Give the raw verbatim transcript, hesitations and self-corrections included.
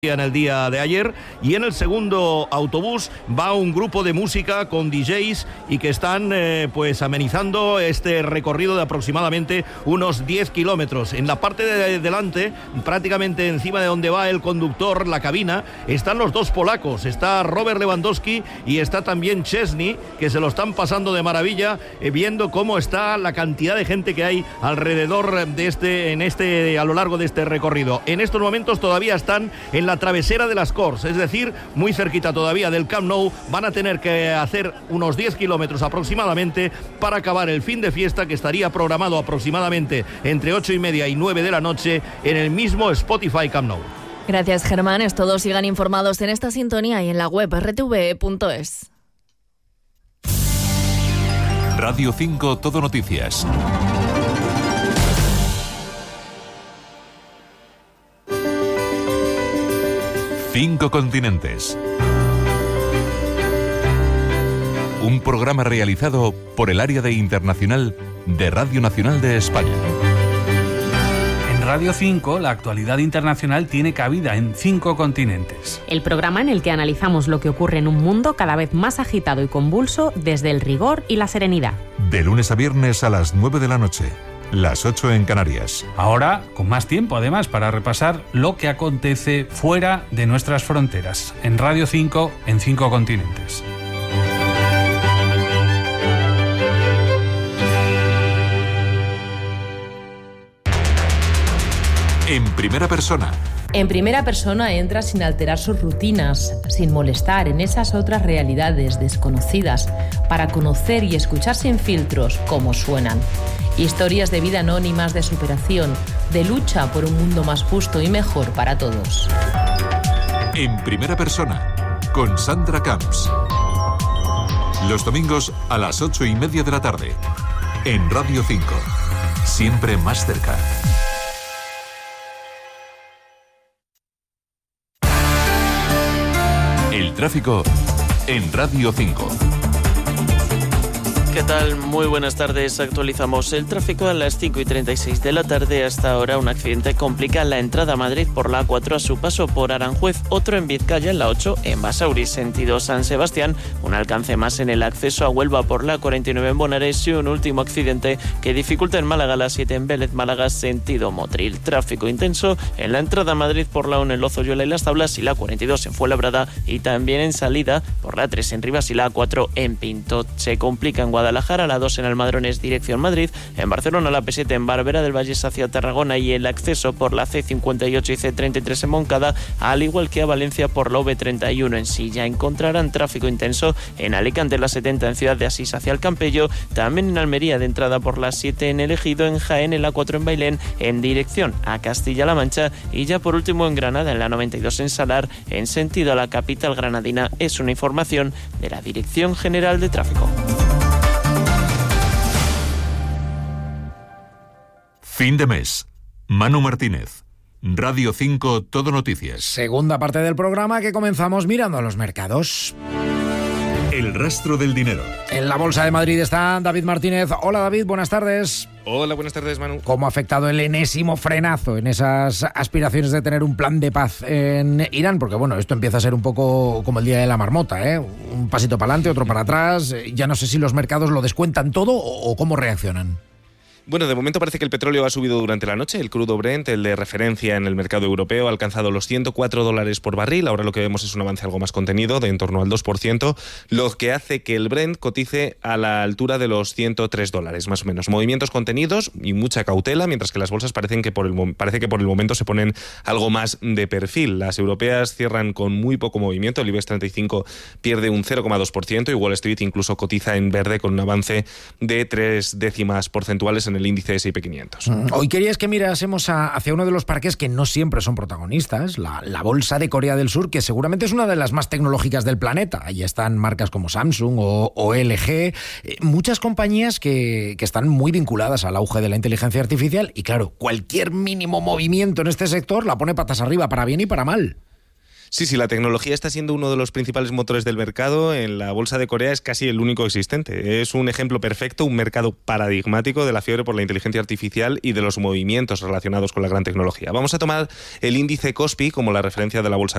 en el día de ayer, y en el segundo autobús va un grupo de música con D Js y que están eh, pues amenizando este recorrido de aproximadamente unos diez kilómetros. En la parte de delante, prácticamente encima de donde va el conductor, la cabina, están los dos polacos, está Robert Lewandowski y está también Chesney, que se lo están pasando de maravilla, eh, viendo cómo está la cantidad de gente que hay alrededor de este, en este, a lo largo de este recorrido. En estos momentos todavía están en la la travesera de las Corts, es decir, muy cerquita todavía del Camp Nou. Van a tener que hacer unos diez kilómetros aproximadamente para acabar el fin de fiesta, que estaría programado aproximadamente entre ocho y media y nueve de la noche en el mismo Spotify Camp Nou. Gracias, Germán. Todos sigan informados en esta sintonía y en la web erre te ve punto es. Radio cinco Todo Noticias. Cinco continentes. Un programa realizado por el área de internacional de Radio Nacional de España. En Radio cinco, la actualidad internacional tiene cabida en cinco continentes. El programa en el que analizamos lo que ocurre en un mundo cada vez más agitado y convulso desde el rigor y la serenidad. De lunes a viernes a las nueve de la noche. Las ocho en Canarias. Ahora, con más tiempo además, para repasar lo que acontece fuera de nuestras fronteras. En Radio cinco, en cinco continentes. En primera persona. En primera persona entra sin alterar sus rutinas, sin molestar en esas otras realidades desconocidas, para conocer y escuchar sin filtros cómo suenan. Historias de vida anónimas, de superación, de lucha por un mundo más justo y mejor para todos. En primera persona, con Sandra Camps. Los domingos a las ocho y media de la tarde. En Radio cinco. Siempre más cerca. El tráfico en Radio cinco. ¿Qué tal? Muy buenas tardes. Actualizamos el tráfico a las cinco y treinta y seis de la tarde. Hasta ahora un accidente complica la entrada a Madrid por la A cuatro a su paso por Aranjuez. Otro en Vizcaya en la ocho en Basauri, sentido San Sebastián. Un alcance más en el acceso a Huelva por la cuarenta y nueve en Bonares. Y un último accidente que dificulta en Málaga la siete en Vélez, Málaga, sentido Motril. Tráfico intenso en la entrada a Madrid por la uno en Lozoyuela y Las Tablas y la cuarenta y dos en Fuenlabrada. Y también en salida por la tres en Rivas y la A cuatro en Pinto. Se complica en Guadalajara, la dos en Almadrones, dirección Madrid, en Barcelona la P siete en Barberá del Valle hacia Tarragona y el acceso por la C cincuenta y ocho y C treinta y tres en Moncada, al igual que a Valencia por la V treinta y uno en Silla. Encontrarán tráfico intenso en Alicante la setenta en Ciudad de Asís hacia el Campello, también en Almería de entrada por la siete en El Ejido, en Jaén en la cuatro en Bailén, en dirección a Castilla-La Mancha y ya por último en Granada en la noventa y dos en Salar, en sentido a la capital granadina. Es una información de la Dirección General de Tráfico. Fin de mes. Manu Martínez. Radio cinco Todo Noticias. Segunda parte del programa que comenzamos mirando a los mercados. El rastro del dinero. En la Bolsa de Madrid está David Martínez. Hola David, buenas tardes. Hola, buenas tardes, Manu. ¿Cómo ha afectado el enésimo frenazo en esas aspiraciones de tener un plan de paz en Irán? Porque bueno, esto empieza a ser un poco como el día de la marmota, ¿eh? Un pasito para adelante, otro para atrás. Ya no sé si los mercados lo descuentan todo o cómo reaccionan. Bueno, de momento parece que el petróleo ha subido durante la noche. El crudo Brent, el de referencia en el mercado europeo, ha alcanzado los ciento cuatro dólares por barril. Ahora lo que vemos es un avance algo más contenido, de en torno al dos por ciento, lo que hace que el Brent cotice a la altura de los ciento tres dólares, más o menos. Movimientos contenidos y mucha cautela, mientras que las bolsas parecen que por el, parece que por el momento se ponen algo más de perfil. Las europeas cierran con muy poco movimiento. El IBEX treinta y cinco pierde un cero coma dos por ciento y Wall Street incluso cotiza en verde con un avance de tres décimas porcentuales en el índice ese y pe quinientos. Hoy querías que mirásemos a, hacia uno de los parques que no siempre son protagonistas, la, la Bolsa de Corea del Sur, que seguramente es una de las más tecnológicas del planeta. Ahí están marcas como Samsung o, o L G, eh, muchas compañías que, que están muy vinculadas al auge de la inteligencia artificial y claro, cualquier mínimo movimiento en este sector la pone patas arriba, para bien y para mal. Sí, sí, la tecnología está siendo uno de los principales motores del mercado. En la bolsa de Corea es casi el único existente. Es un ejemplo perfecto, un mercado paradigmático de la fiebre por la inteligencia artificial y de los movimientos relacionados con la gran tecnología. Vamos a tomar el índice Kospi como la referencia de la bolsa